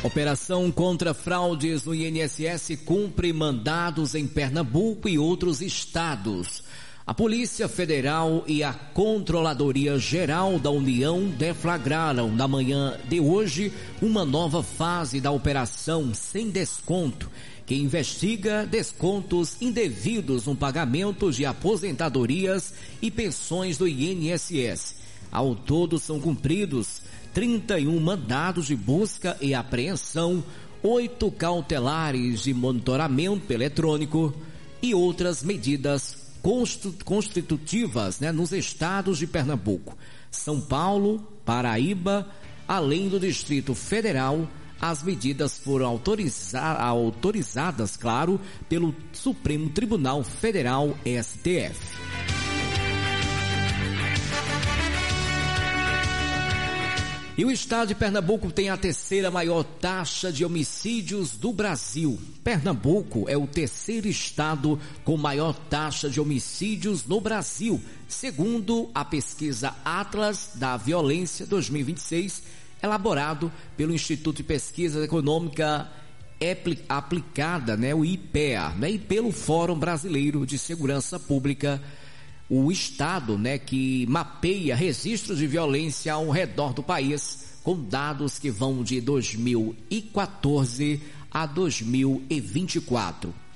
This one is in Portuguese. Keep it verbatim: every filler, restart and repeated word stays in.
Operação contra fraudes no I N S S cumpre mandados em Pernambuco e outros estados. A Polícia Federal e a Controladoria Geral da União deflagraram na manhã de hoje uma nova fase da Operação Sem Desconto, que investiga descontos indevidos no pagamento de aposentadorias e pensões do I N S S. Ao todo são cumpridos trinta e um mandados de busca e apreensão, oito cautelares de monitoramento eletrônico e outras medidas constitutivas, né, nos estados de Pernambuco, São Paulo, Paraíba, além do Distrito Federal. As medidas foram autoriza- autorizadas, claro, pelo Supremo Tribunal Federal, S T F. E o estado de Pernambuco tem a terceira maior taxa de homicídios do Brasil. Pernambuco é o terceiro estado com maior taxa de homicídios no Brasil, segundo a pesquisa Atlas da Violência dois mil e vinte e seis, elaborado pelo Instituto de Pesquisa Econômica Aplicada, né, o I P E A, né, e pelo Fórum Brasileiro de Segurança Pública. O estado, né, que mapeia registros de violência ao redor do país, com dados que vão de dois mil e quatorze a dois mil e vinte e quatro.